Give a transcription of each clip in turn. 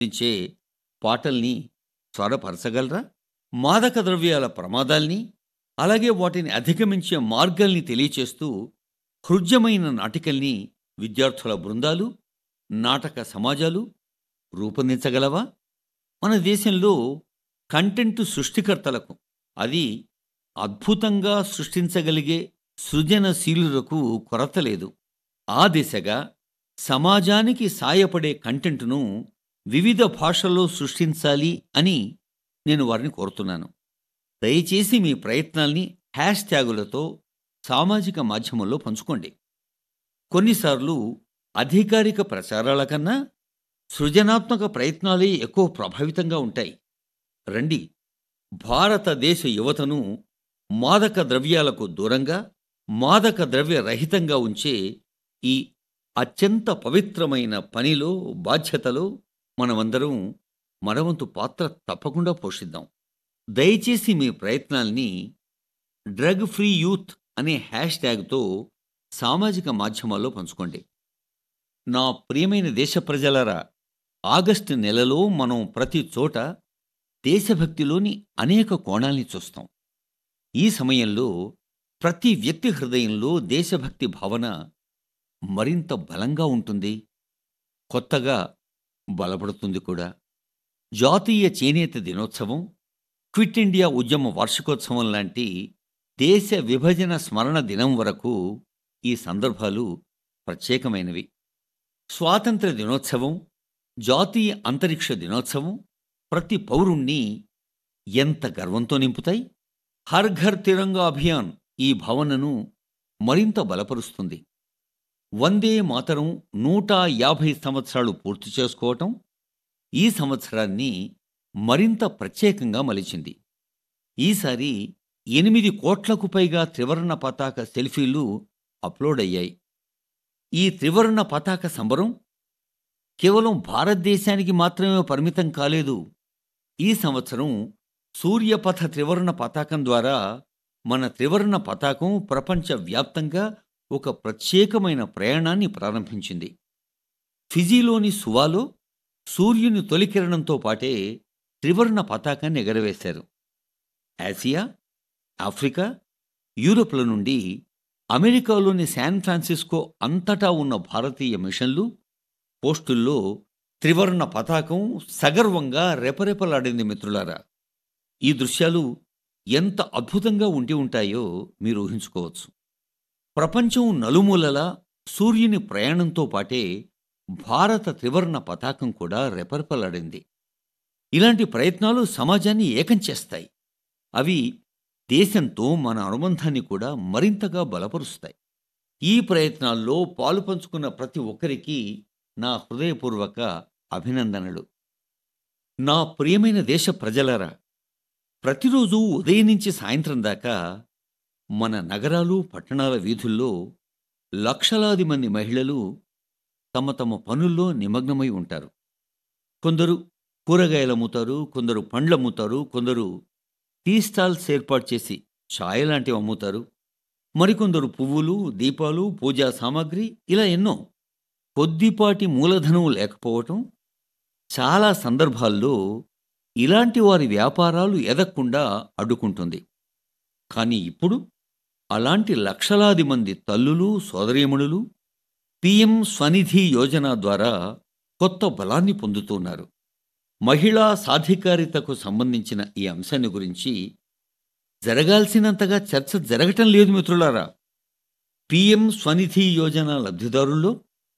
ఇచ్చే పాటల్ని స్వరపరచగలరా? మాదక ద్రవ్యాల ప్రమాదాల్ని, అలాగే వాటిని అధిగమించే మార్గాల్ని తెలియచేస్తూ హృద్యమైన నాటికల్ని విద్యార్థుల బృందాలు, నాటక సమాజాలు రూపొందించగలవా? మన దేశంలో కంటెంట్ సృష్టికర్తలకు, అది అద్భుతంగా సృష్టించగలిగే సృజనశీలులకు కొరత లేదు. ఆ దిశగా సమాజానికి సాయపడే కంటెంట్‌ను వివిధ భాషల్లో సృష్టించాలి అని నేను వారిని కోరుతున్నాను. దయచేసి మీ ప్రయత్నాల్ని హ్యాష్ ట్యాగులతో సామాజిక మాధ్యమంలో పంచుకోండి. కొన్నిసార్లు అధికారిక ప్రచారాల కన్నా సృజనాత్మక ప్రయత్నాలే ఎక్కువ ప్రభావితంగా ఉంటాయి. రండి, భారతదేశ యువతను మాదక ద్రవ్యాలకు దూరంగా, మాదక ద్రవ్య రహితంగా ఉంచే ఈ అత్యంత పవిత్రమైన పనిలో, బాధ్యతలో మనమందరం మనవంతు పాత్ర తప్పకుండా పోషిద్దాం. దయచేసి మీ ప్రయత్నాల్ని డ్రగ్ ఫ్రీ యూత్ అనే హ్యాష్ ట్యాగ్తో సామాజిక మాధ్యమాల్లో పంచుకోండి. నా ప్రియమైన దేశ ప్రజలారా, ఆగస్టు నెలలో మనం ప్రతి చోట దేశభక్తిలోని అనేక కోణాల్ని చూస్తాం. ఈ సమయంలో ప్రతి వ్యక్తి హృదయంలో దేశభక్తి భావన మరింత బలంగా ఉంటుంది, కొత్తగా బలపడుతుంది కూడా. జాతీయ చేనేత దినోత్సవం, క్విట్ ఇండియా ఉద్యమ వార్షికోత్సవం లాంటి దేశ విభజన స్మరణ దినం వరకు ఈ సందర్భాలు ప్రత్యేకమైనవి. స్వాతంత్ర్య దినోత్సవం, జాతీయ అంతరిక్ష దినోత్సవం ప్రతి పౌరుణ్ణి ఎంత గర్వంతో నింపుతాయి. హర్ ఘర్ తిరంగా అభియాన్ ఈ భావనను మరింత బలపరుస్తుంది. వందే మాతరం 150 సంవత్సరాలు పూర్తి చేసుకోవటం ఈ సంవత్సరాన్ని మరింత ప్రత్యేకంగా మలిచింది. ఈసారి 8 కోట్లకు పైగా త్రివర్ణ పతాక సెల్ఫీలు అప్లోడ్ అయ్యాయి. ఈ త్రివర్ణ పతాక సంబరం కేవలం భారతదేశానికి మాత్రమే పరిమితం కాలేదు. ఈ సంవత్సరం సూర్యపథ త్రివర్ణ పతాకం ద్వారా మన త్రివర్ణ పతాకం ప్రపంచవ్యాప్తంగా ఒక ప్రత్యేకమైన ప్రయాణాన్ని ప్రారంభించింది. ఫిజీలోని సువాలో సూర్యుని తొలికిరణంతో పాటే త్రివర్ణ పతాకాన్ని ఎగరవేశారు. ఆసియా, ఆఫ్రికా, యూరోప్ల నుండి అమెరికాలోని శాన్ ఫ్రాన్సిస్కో అంతటా ఉన్న భారతీయ మిషన్లు, పోస్టుల్లో త్రివర్ణ పతాకం సగర్వంగా రెపరెపలాడింది. మిత్రులారా, ఈ దృశ్యాలు ఎంత అద్భుతంగా ఉండి ఉంటాయో మీరు ఊహించుకోవచ్చు. ప్రపంచం నలుమూలలా సూర్యుని ప్రయాణంతో పాటే భారత త్రివర్ణ పతాకం కూడా రెపరెపలాడింది. ఇలాంటి ప్రయత్నాలు సమాజాన్ని ఏకం చేస్తాయి. అవి దేశంతో మన అనుబంధాన్ని కూడా మరింతగా బలపరుస్తాయి. ఈ ప్రయత్నాల్లో పాలు పంచుకున్న ప్రతి ఒక్కరికి నా హృదయపూర్వక అభినందనలు. నా ప్రియమైన దేశ ప్రజలారా, ప్రతిరోజు ఉదయం నుంచి సాయంత్రం దాకా మన నగరాలు, పట్టణాల వీధుల్లో లక్షలాది మంది మహిళలు తమ తమ పనుల్లో నిమగ్నమై ఉంటారు. కొందరు కూరగాయలమ్ముతారు, కొందరు పండ్లమ్ముతారు, కొందరు టీ స్టాల్స్ ఏర్పాటు చేసి ఛాయ్ లాంటివి అమ్ముతారు, మరికొందరు పువ్వులు, దీపాలు, పూజా సామాగ్రి, ఇలా ఎన్నో. కొద్దిపాటి మూలధనం లేకపోవటం చాలా సందర్భాల్లో ఇలాంటి వారి వ్యాపారాలు ఎదగకుండా అడ్డుకుంటుంది. కానీ ఇప్పుడు అలాంటి లక్షలాది మంది తల్లులు, సోదరీమణులు పీఎం స్వనిధి యోజన ద్వారా కొత్త బలాన్ని పొందుతున్నారు. మహిళా సాధికారితకు సంబంధించిన ఈ అంశాన్ని గురించి జరగాల్సినంతగా చర్చ జరగటం లేదు మిత్రులారా. పీఎం స్వనిధి యోజన లబ్ధిదారుల్లో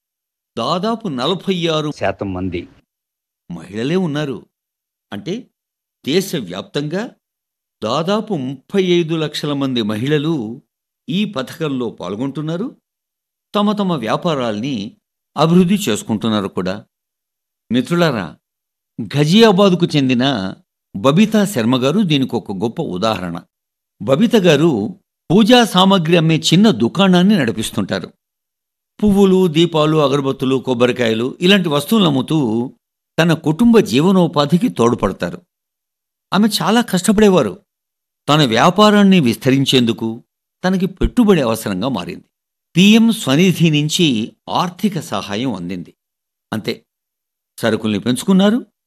దాదాపు 46% మంది మహిళలే ఉన్నారు. అంటే దేశవ్యాప్తంగా దాదాపు 35 లక్షల మంది మహిళలు ఈ పథకంలో పాల్గొంటున్నారు, తమ తమ వ్యాపారాల్ని అభివృద్ధి చేసుకుంటున్నారు కూడా. మిత్రులారా, ఘజియాబాద్కు చెందిన బబితా శర్మ గారు దీనికి ఒక గొప్ప ఉదాహరణ. బబిత గారు పూజా సామాగ్రి అమ్మే చిన్న దుకాణాన్ని నడిపిస్తుంటారు. పువ్వులు, దీపాలు, అగరబత్తులు, కొబ్బరికాయలు ఇలాంటి వస్తువులు అమ్ముతూ తన కుటుంబ జీవనోపాధికి తోడ్పడతారు. ఆమె చాలా కష్టపడేవారు. తన వ్యాపారాన్ని విస్తరించేందుకు తనకి పెట్టుబడి అవసరంగా మారింది. పీఎం స్వనిధి నుంచి ఆర్థిక సహాయం అందింది. అంతే, సరుకుల్ని పెంచుకున్నారు.